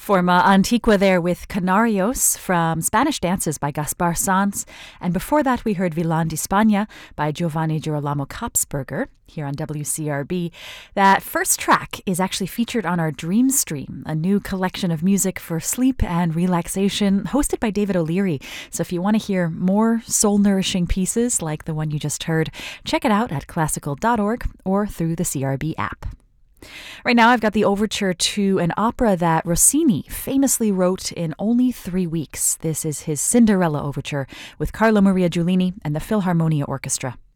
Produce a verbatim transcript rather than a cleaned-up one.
Forma Antigua there with Canarios from Spanish Dances by Gaspar Sanz. And before that, we heard Villan d'Espanya by Giovanni Girolamo Kopsberger here on W C R B. That first track is actually featured on our Dream Stream, a new collection of music for sleep and relaxation hosted by David O'Leary. So if you want to hear more soul-nourishing pieces like the one you just heard, check it out at classical dot org or through the C R B app. Right now, I've got the overture to an opera that Rossini famously wrote in only three weeks. This is his Cinderella overture with Carlo Maria Giulini and the Philharmonia Orchestra.